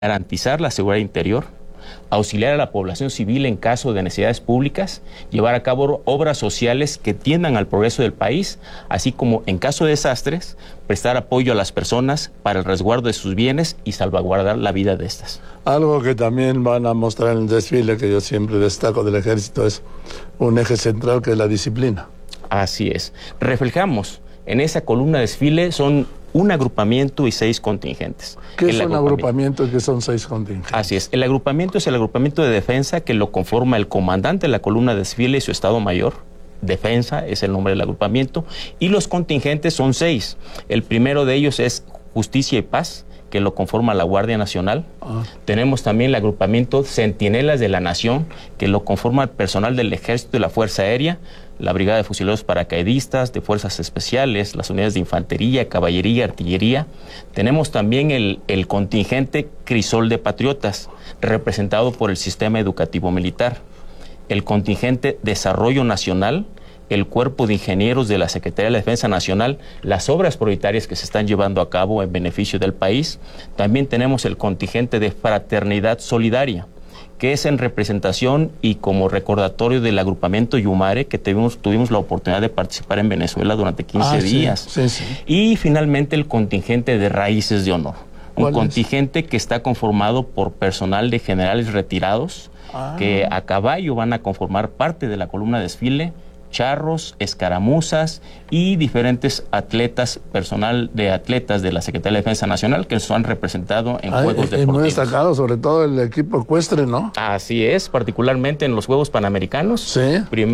garantizar la seguridad interior, auxiliar a la población civil en caso de necesidades públicas, llevar a cabo obras sociales que tiendan al progreso del país, así como en caso de desastres, prestar apoyo a las personas para el resguardo de sus bienes y salvaguardar la vida de estas. Algo que también van a mostrar en el desfile, que yo siempre destaco del ejército, es un eje central que es la disciplina. Así es. Reflejamos en esa columna de desfile, son un agrupamiento y 6 contingentes. ¿Qué es un agrupamiento y qué son 6 contingentes? Así es. El agrupamiento es el agrupamiento de defensa que lo conforma el comandante de la columna de desfile y su estado mayor. Defensa es el nombre del agrupamiento. Y los contingentes son 6. El primero de ellos es Justicia y Paz, que lo conforma la Guardia Nacional. Tenemos también el agrupamiento Centinelas de la Nación, que lo conforma el personal del Ejército y la Fuerza Aérea, la Brigada de Fusileros Paracaidistas, de Fuerzas Especiales, las unidades de Infantería, Caballería, Artillería. Tenemos también el contingente Crisol de Patriotas, representado por el Sistema Educativo Militar. El contingente Desarrollo Nacional, el Cuerpo de Ingenieros de la Secretaría de la Defensa Nacional, las obras prioritarias que se están llevando a cabo en beneficio del país. También tenemos el contingente de Fraternidad Solidaria, que es en representación y como recordatorio del agrupamiento Yumare, que tuvimos la oportunidad de participar en Venezuela durante 15 días. Sí. Y finalmente el contingente de Raíces de Honor, un contingente que está conformado por personal de generales retirados, que a caballo van a conformar parte de la columna de desfile, charros, escaramuzas y diferentes atletas, personal de atletas de la Secretaría de Defensa Nacional que se han representado en Juegos Deportivos. Muy destacado, sobre todo el equipo ecuestre, ¿no? Así es, particularmente en los Juegos Panamericanos. Sí.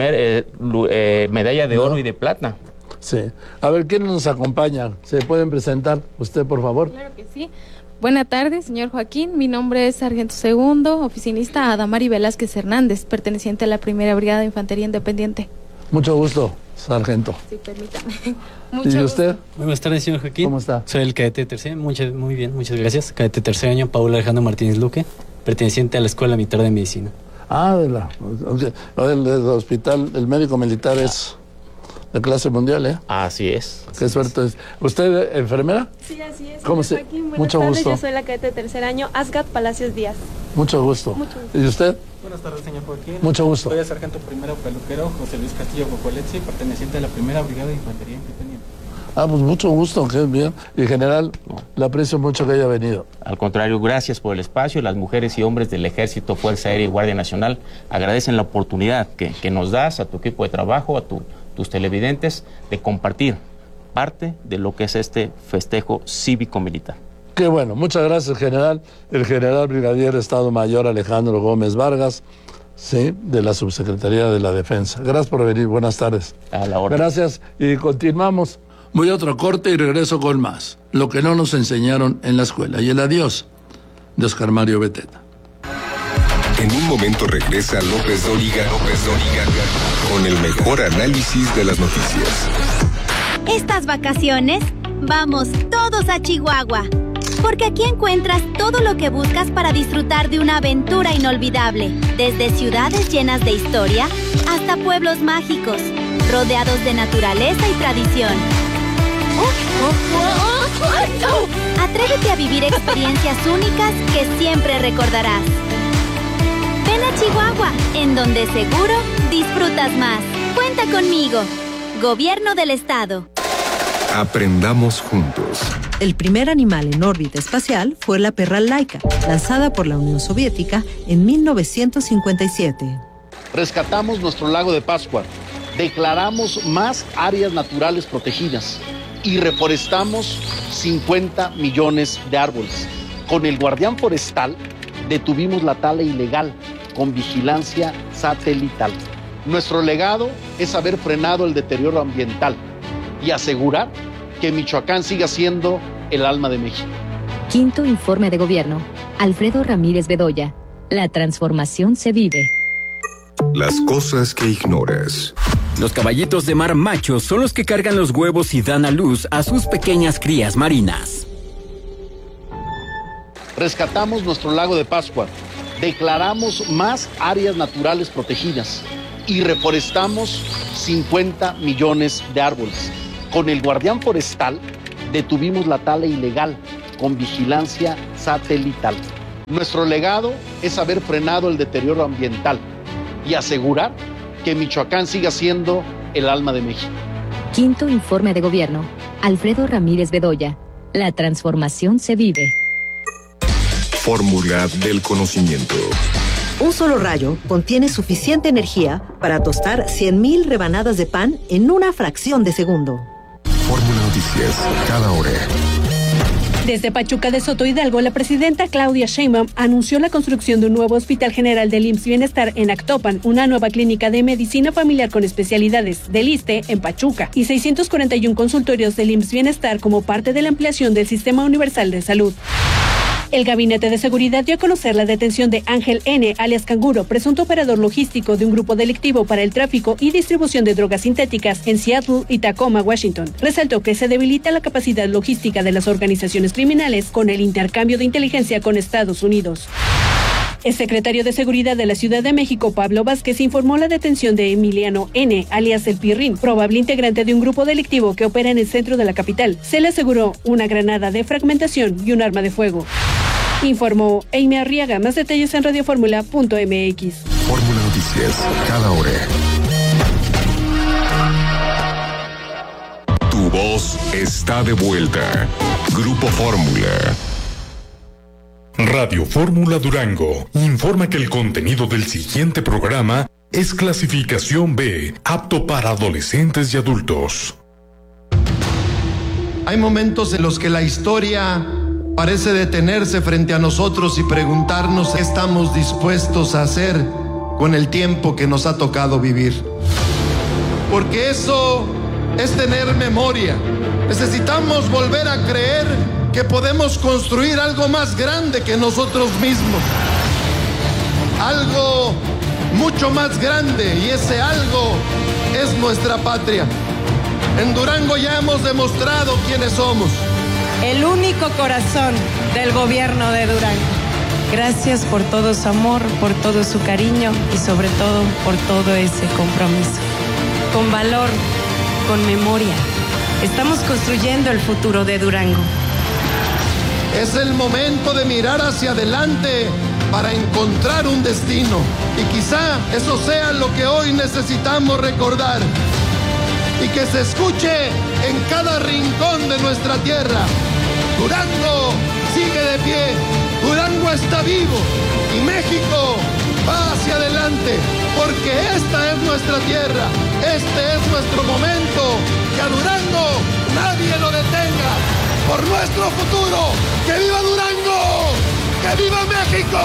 Medalla de oro y de plata. Sí. A ver, ¿quién nos acompaña? ¿Se pueden presentar usted, por favor? Claro que sí. Buenas tardes, señor Joaquín. Mi nombre es Sargento Segundo, oficinista Adamari Velázquez Hernández, perteneciente a la Primera Brigada de Infantería Independiente. Mucho gusto, sargento. Sí, permítame. ¿Y usted? Muy buenas tardes, señor Joaquín. ¿Cómo está? Soy el cadete tercer, muy bien, muchas gracias. Cadete tercer año, Paul Alejandro Martínez Luque, perteneciente a la Escuela Militar de Medicina. Del hospital, el médico militar es de clase mundial, ¿eh? Así es. Qué suerte es. ¿Usted, enfermera? Sí, así es. ¿Cómo se? Joaquín, Mucho tardes, gusto. Yo soy la cadete de tercer año, Asgat Palacios Díaz. Mucho gusto. ¿Y usted? Buenas tardes, señor Joaquín. Mucho gusto. Soy el sargento primero peluquero José Luis Castillo Cocoletzi, perteneciente a la Primera Brigada de Infantería Independiente. Pues mucho gusto, que bien. Y general, le aprecio mucho que haya venido. Al contrario, gracias por el espacio. Las mujeres y hombres del Ejército, Fuerza Aérea y Guardia Nacional agradecen la oportunidad que nos das a tu equipo de trabajo, a tus televidentes, de compartir parte de lo que es este festejo cívico-militar. Qué bueno, muchas gracias, general. El general brigadier de Estado Mayor Alejandro Gómez Vargas, sí, de la Subsecretaría de la Defensa. Gracias por venir, buenas tardes. A la hora. Gracias y continuamos. Voy a otro corte y regreso con más. Lo que no nos enseñaron en la escuela. Y el adiós de Oscar Mario Beteta. En un momento regresa López Dóriga con el mejor análisis de las noticias. Estas vacaciones, vamos todos a Chihuahua, porque aquí encuentras todo lo que buscas para disfrutar de una aventura inolvidable, desde ciudades llenas de historia hasta pueblos mágicos, rodeados de naturaleza y tradición. Atrévete a vivir experiencias únicas que siempre recordarás. Ven a Chihuahua, en donde seguro disfrutas más. Cuenta conmigo. Gobierno del Estado. Aprendamos juntos. El primer animal en órbita espacial fue la perra Laika, lanzada por la Unión Soviética en 1957. Rescatamos nuestro lago de Pascua, declaramos más áreas naturales protegidas y reforestamos 50 millones de árboles. Con el guardián forestal detuvimos la tala ilegal con vigilancia satelital. Nuestro legado es haber frenado el deterioro ambiental y asegurar que Michoacán siga siendo el alma de México. Quinto informe de gobierno. Alfredo Ramírez Bedoya. La transformación se vive. Las cosas que ignoras. Los caballitos de mar machos son los que cargan los huevos y dan a luz a sus pequeñas crías marinas. Rescatamos nuestro lago de Pascua, declaramos más áreas naturales protegidas y reforestamos 50 millones de árboles. Con el guardián forestal detuvimos la tala ilegal con vigilancia satelital. Nuestro legado es haber frenado el deterioro ambiental y asegurar que Michoacán siga siendo el alma de México. Quinto informe de gobierno. Alfredo Ramírez Bedoya. La transformación se vive. Fórmula del conocimiento. Un solo rayo contiene suficiente energía para tostar 100,000 rebanadas de pan en una fracción de segundo. Fórmula Noticias, cada hora. Desde Pachuca de Soto Hidalgo, la presidenta Claudia Sheinbaum anunció la construcción de un nuevo Hospital General del IMSS Bienestar en Actopan, una nueva clínica de medicina familiar con especialidades del ISSSTE en Pachuca y 641 consultorios del IMSS Bienestar como parte de la ampliación del Sistema Universal de Salud. El Gabinete de Seguridad dio a conocer la detención de Ángel N., alias Canguro, presunto operador logístico de un grupo delictivo para el tráfico y distribución de drogas sintéticas en Seattle y Tacoma, Washington. Resaltó que se debilita la capacidad logística de las organizaciones criminales con el intercambio de inteligencia con Estados Unidos. El secretario de Seguridad de la Ciudad de México, Pablo Vázquez, informó la detención de Emiliano N., alias El Pirrín, probable integrante de un grupo delictivo que opera en el centro de la capital. Se le aseguró una granada de fragmentación y un arma de fuego. Informó Eime Arriaga. Más detalles en radioformula.mx. Fórmula Noticias, cada hora. Tu voz está de vuelta. Grupo Fórmula. Radio Fórmula Durango informa que el contenido del siguiente programa es clasificación B, apto para adolescentes y adultos. Hay momentos en los que la historia parece detenerse frente a nosotros y preguntarnos qué estamos dispuestos a hacer con el tiempo que nos ha tocado vivir. Porque eso es tener memoria. Necesitamos volver a creer que podemos construir algo más grande que nosotros mismos. Algo mucho más grande, y ese algo es nuestra patria. En Durango ya hemos demostrado quiénes somos. El único corazón del gobierno de Durango. Gracias por todo su amor, por todo su cariño y sobre todo por todo ese compromiso. Con valor, con memoria, estamos construyendo el futuro de Durango. Es el momento de mirar hacia adelante para encontrar un destino. Y quizá eso sea lo que hoy necesitamos recordar. Y que se escuche en cada rincón de nuestra tierra. Durango sigue de pie, Durango está vivo y México va hacia adelante, porque esta es nuestra tierra, este es nuestro momento, que a Durango nadie lo detenga, por nuestro futuro. ¡Que viva Durango! ¡Que viva México!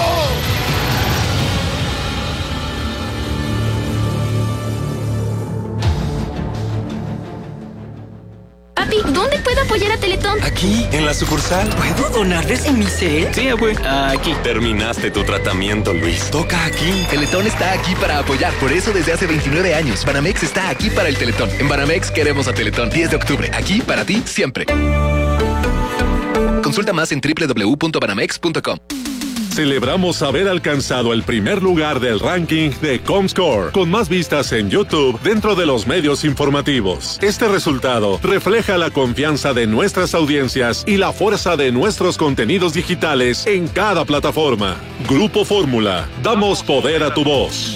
Papi, ¿dónde puedo apoyar a Teletón? Aquí, en la sucursal. ¿Puedo donar desde mi cel? Sí, güey. Aquí. Terminaste tu tratamiento, Luis. Toca aquí. Teletón está aquí para apoyar. Por eso desde hace 29 años, Banamex está aquí para el Teletón. En Banamex queremos a Teletón. 10 de octubre. Aquí para ti, siempre. Consulta más en www.banamex.com. Celebramos haber alcanzado el primer lugar del ranking de Comscore, con más vistas en YouTube dentro de los medios informativos. Este resultado refleja la confianza de nuestras audiencias y la fuerza de nuestros contenidos digitales en cada plataforma. Grupo Fórmula, damos poder a tu voz.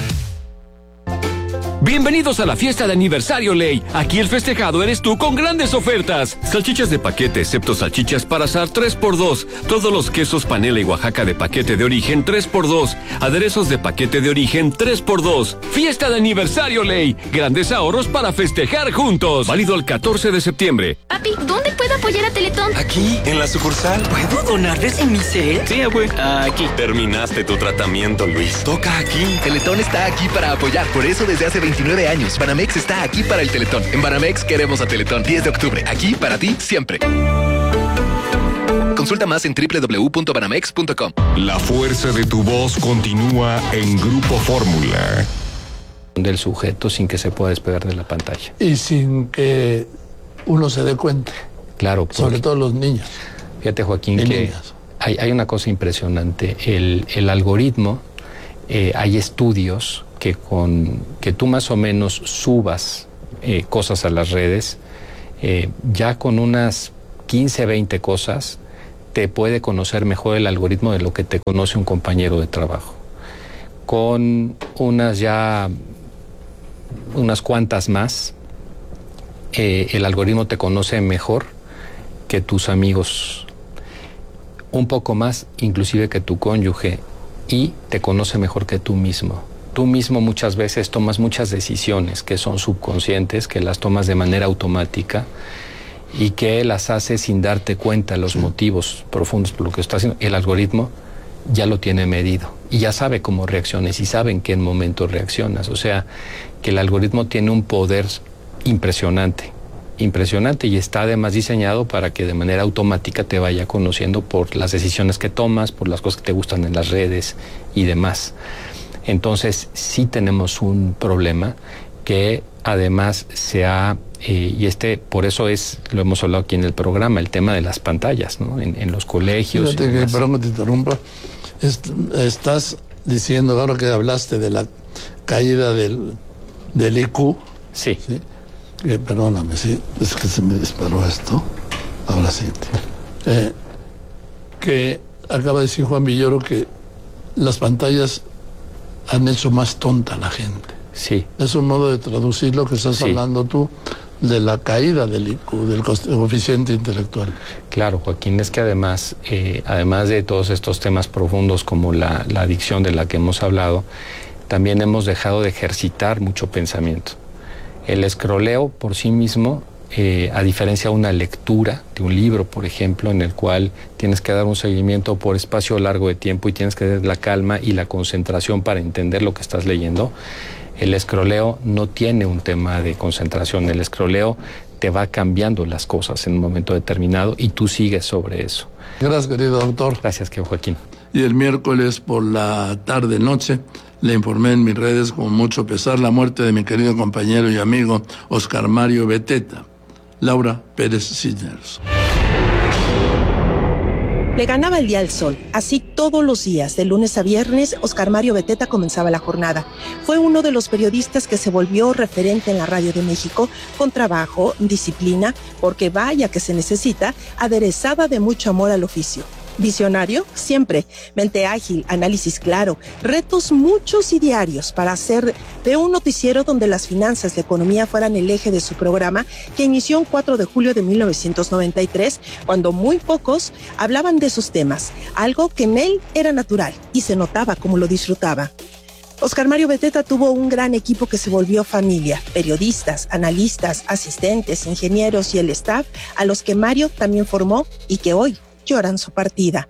Bienvenidos a la fiesta de aniversario Ley. Aquí el festejado eres tú con grandes ofertas. Salchichas de paquete, excepto salchichas para asar 3x2. Todos los quesos panela y Oaxaca de paquete de origen 3x2. Aderezos de paquete de origen 3x2. Fiesta de aniversario Ley. Grandes ahorros para festejar juntos. Válido el 14 de septiembre. Papi, ¿dónde puedo apoyar a Teletón? Aquí, en la sucursal. ¿Puedo donar desde mi cel? Sí, güey. Aquí. Terminaste tu tratamiento, Luis. Toca aquí. Teletón está aquí para apoyar. Por eso desde hace 29 años, Banamex está aquí para el Teletón. En Banamex queremos a Teletón. 10 de octubre. Aquí para ti, siempre. Consulta más en www.banamex.com. La fuerza de tu voz continúa en Grupo Fórmula. Del sujeto sin que se pueda despegar de la pantalla. Y sin que uno se dé cuenta. Claro. Sobre todo los niños. Fíjate, Joaquín, que hay una cosa impresionante. El algoritmo, hay estudios que tú más o menos subas cosas a las redes, ya con unas 15, 20 cosas, te puede conocer mejor el algoritmo de lo que te conoce un compañero de trabajo. Con unas cuantas más, el algoritmo te conoce mejor que tus amigos, un poco más inclusive que tu cónyuge, y te conoce mejor que tú mismo. Tú mismo muchas veces tomas muchas decisiones que son subconscientes, que las tomas de manera automática y que las haces sin darte cuenta los motivos profundos por lo que estás haciendo. El algoritmo ya lo tiene medido y ya sabe cómo reaccionas y sabe en qué momento reaccionas. O sea, que el algoritmo tiene un poder impresionante y está además diseñado para que de manera automática te vaya conociendo por las decisiones que tomas, por las cosas que te gustan en las redes y demás. Entonces sí tenemos un problema que además por eso lo hemos hablado aquí en el programa, el tema de las pantallas, ¿no? En los colegios. Fíjate que, perdón que te interrumpa, estás diciendo, ahora que hablaste de la caída del IQ. Sí. ¿Sí? Perdóname, sí, es que se me disparó esto. Ahora sí. Que acaba de decir Juan Villoro que las pantallas han hecho más tonta a la gente. Sí. Es un modo de traducir lo que estás hablando tú de la caída del IQ, del coeficiente intelectual. Claro, Joaquín, es que además de todos estos temas profundos como la adicción de la que hemos hablado, también hemos dejado de ejercitar mucho pensamiento. El escroleo por sí mismo, a diferencia de una lectura de un libro, por ejemplo, en el cual tienes que dar un seguimiento por espacio largo de tiempo y tienes que tener la calma y la concentración para entender lo que estás leyendo, el escroleo no tiene un tema de concentración. El escroleo te va cambiando las cosas en un momento determinado y tú sigues sobre eso. Gracias, querido doctor. Gracias, Joaquín. Y el miércoles por la tarde-noche le informé en mis redes con mucho pesar la muerte de mi querido compañero y amigo Oscar Mario Beteta. Laura Pérez Cisneros. Le ganaba el día al sol. Así todos los días, de lunes a viernes, Oscar Mario Beteta comenzaba la jornada. Fue uno de los periodistas que se volvió referente en la Radio de México, con trabajo, disciplina, porque vaya que se necesita, aderezada de mucho amor al oficio. Visionario, siempre. Mente ágil, análisis claro, retos muchos y diarios para hacer de un noticiero donde las finanzas y la economía fueran el eje de su programa, que inició el 4 de julio de 1993, cuando muy pocos hablaban de esos temas, algo que en él era natural y se notaba como lo disfrutaba. Oscar Mario Beteta tuvo un gran equipo que se volvió familia, periodistas, analistas, asistentes, ingenieros y el staff, a los que Mario también formó y que hoy lloran su partida.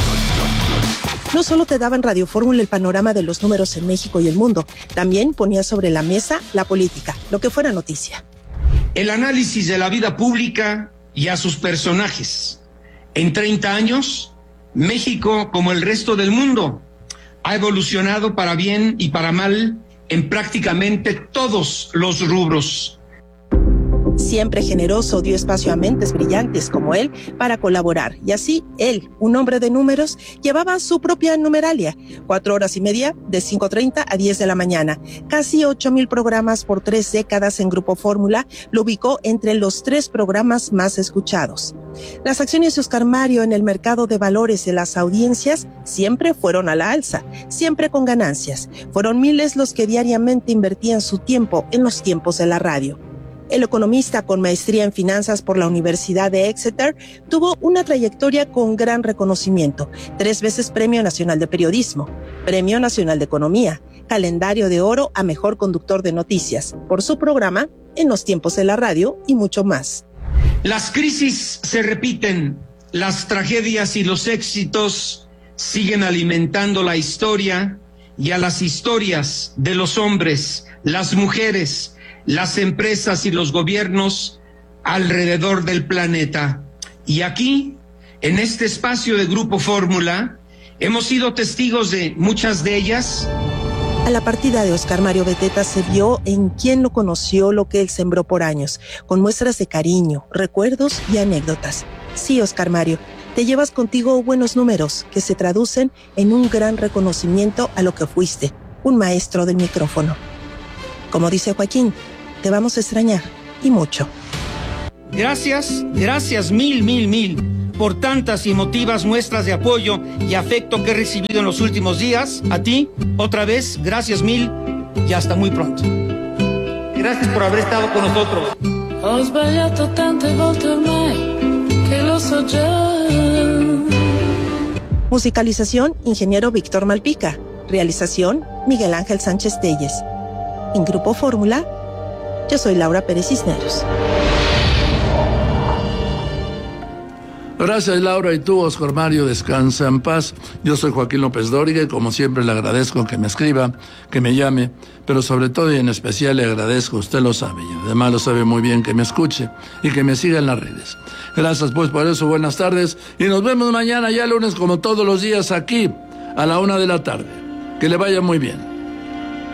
No solo te daba en Radio Fórmula el panorama de los números en México y el mundo, también ponía sobre la mesa la política, lo que fuera noticia. El análisis de la vida pública y a sus personajes. En 30 años, México, como el resto del mundo, ha evolucionado para bien y para mal en prácticamente todos los rubros. Siempre generoso, dio espacio a mentes brillantes como él para colaborar. Y así, él, un hombre de números, llevaba su propia numeralia. 4 horas y media, de 5:30 a 10 de la mañana. Casi 8,000 programas por 3 décadas en Grupo Fórmula, lo ubicó entre los 3 programas más escuchados. Las acciones de Oscar Mario en el mercado de valores de las audiencias siempre fueron a la alza, siempre con ganancias. Fueron miles los que diariamente invertían su tiempo en los tiempos de la radio. El economista con maestría en finanzas por la Universidad de Exeter tuvo una trayectoria con gran reconocimiento. 3 veces Premio Nacional de Periodismo, Premio Nacional de Economía, Calendario de Oro a Mejor Conductor de Noticias, por su programa En los Tiempos de la Radio y mucho más. Las crisis se repiten, las tragedias y los éxitos siguen alimentando la historia y a las historias de los hombres, las mujeres, las empresas y los gobiernos alrededor del planeta. Y aquí, en este espacio de Grupo Fórmula, hemos sido testigos de muchas de ellas. A la partida de Oscar Mario Beteta se vio en quien lo conoció lo que él sembró por años, con muestras de cariño, recuerdos y anécdotas. Sí, Oscar Mario, te llevas contigo buenos números que se traducen en un gran reconocimiento a lo que fuiste, un maestro del micrófono. Como dice Joaquín, te vamos a extrañar, y mucho. Gracias mil, por tantas y emotivas muestras de apoyo y afecto que he recibido en los últimos días. A ti, otra vez, gracias mil y hasta muy pronto. Gracias por haber estado con nosotros. Ho sbagliato tante volte ormai che lo so già. Musicalización, ingeniero Víctor Malpica. Realización, Miguel Ángel Sánchez Telles. En Grupo Fórmula, yo soy Laura Pérez Cisneros. Gracias, Laura, y tú, Oscar Mario, descansa en paz. Yo soy Joaquín López Dóriga y como siempre le agradezco que me escriba, que me llame, pero sobre todo y en especial le agradezco, usted lo sabe, y además lo sabe muy bien, que me escuche y que me siga en las redes. Gracias pues por eso, buenas tardes, y nos vemos mañana ya lunes como todos los días aquí a la 1:00 p.m. Que le vaya muy bien.